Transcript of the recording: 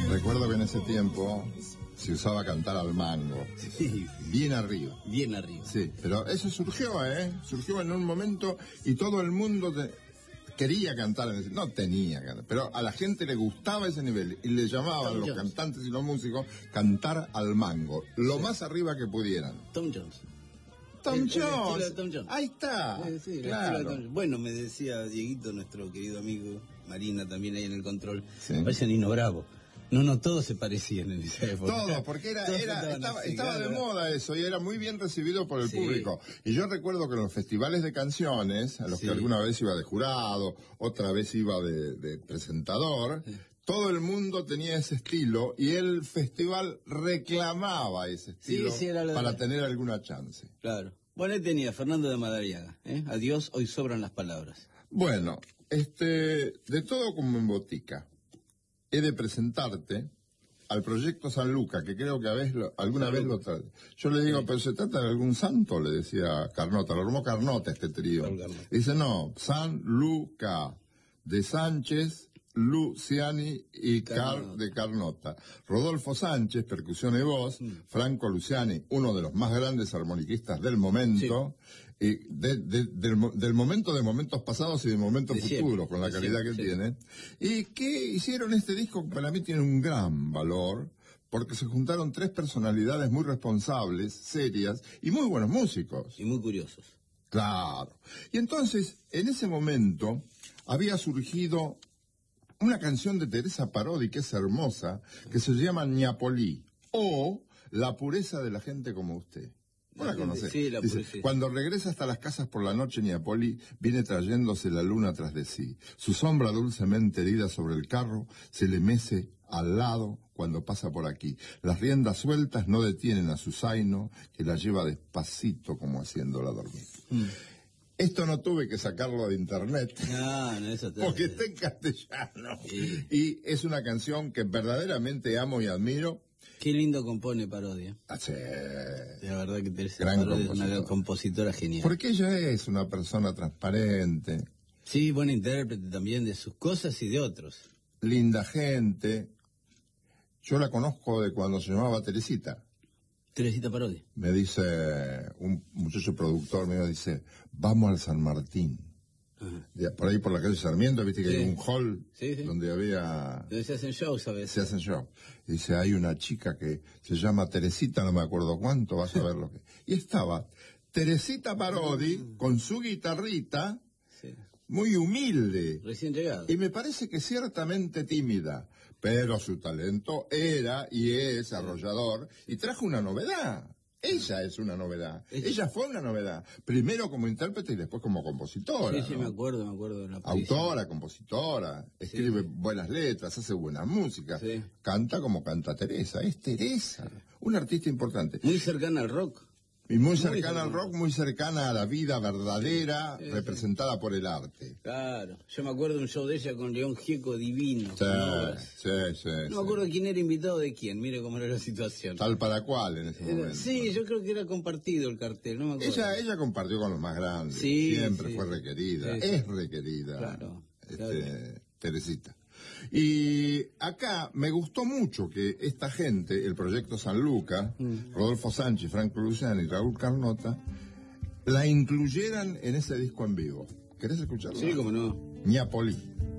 Recuerdo que en ese tiempo se usaba cantar al mango. Sí. Bien arriba. Bien arriba. Sí, pero eso surgió, surgió en un momento y todo el mundo quería cantar en ese, no tenía que cantar, pero a la gente le gustaba ese nivel y le llamaban Tom los Jones. cantantes y los músicos cantar al mango, lo más arriba que pudieran. Tom Jones. Tom El estilo Jones. de Tom Jones. Ahí está. Sí, el claro. estilo de Tom Jones. Bueno, me decía Dieguito, nuestro querido amigo, Marina también ahí en el control, Sí. parece Nino Bravo. No, todos se parecían en esa época. Todo, porque estaba de moda eso y era muy bien recibido por el público. Y yo recuerdo que en los festivales de canciones, a los que alguna vez iba de jurado, otra vez iba de presentador, todo el mundo tenía ese estilo y el festival reclamaba ese estilo para tener alguna chance. Claro. Bueno, ahí tenía Fernando de Madariaga. Adiós, hoy sobran las palabras. Bueno, de todo como en botica. He de presentarte al proyecto San Luca, que creo que alguna vez lo trae. Yo le digo, pero se trata de algún santo, le decía Carnota, lo armó Carnota este trío. Dice, no, San Luca, de Sánchez, Luciani y de Carnota. Rodolfo Sánchez, percusión y voz, Franco Luciani, uno de los más grandes armoniquistas del momento, y del momento, de momentos pasados y de momentos futuros, con la calidad que tiene, y que hicieron este disco que para mí tiene un gran valor, porque se juntaron tres personalidades muy responsables, serias, y muy buenos músicos. Y muy curiosos. Claro. Y entonces, en ese momento, había surgido una canción de Teresa Parodi que es hermosa, que se llama Ñapolí, o La pureza de la gente como usted. ¿Vos la conocés? Sí, la Dice, pureza. cuando regresa hasta las casas por la noche, Ñapolí viene trayéndose la luna tras de sí. Su sombra dulcemente herida sobre el carro se le mece al lado cuando pasa por aquí. Las riendas sueltas no detienen a su zaino, que la lleva despacito como haciéndola dormir. Esto no tuve que sacarlo de internet, porque está en castellano. Sí. Y es una canción que verdaderamente amo y admiro. Qué lindo compone Parodi. Sí. La verdad que Teresa Parodi es una compositora genial. Porque ella es una persona transparente. Sí, buena intérprete también de sus cosas y de otros. Linda gente. Yo la conozco de cuando se llamaba Teresita. Teresita Parodi. Me dice un muchacho productor, me dice, vamos al San Martín. Por ahí por la calle Sarmiento, viste que hay un hall donde había... Donde se hacen shows a veces. Se hacen shows. Dice, hay una chica que se llama Teresita, no me acuerdo cuánto, vas a ver lo que... Y estaba Teresita Parodi con su guitarrita, muy humilde. Recién llegada. Y me parece que ciertamente tímida, pero su talento era y es arrollador y trajo una novedad. Ella es una novedad. Ella fue una novedad. Primero como intérprete y después como compositora. Sí, me acuerdo de la autora, compositora, escribe buenas letras, hace buena música, canta como canta Teresa. Es Teresa, una artista importante. Muy cercana al rock. Y muy cercana al rock, muy cercana a la vida verdadera, representada por el arte. Claro. Yo me acuerdo de un show de ella con León Gieco divino. No me acuerdo quién era invitado de quién, mire cómo era la situación. Tal para cual en ese momento. Sí, yo creo que era compartido el cartel, no me acuerdo. Ella compartió con los más grandes. Siempre fue requerida. Es requerida. Claro. Teresita. Y acá me gustó mucho que esta gente, el proyecto San Luca, Rodolfo Sánchez, Franco Luciani y Raúl Carnota, la incluyeran en ese disco en vivo. ¿Querés escucharlo? Sí, cómo no. Ñapolí.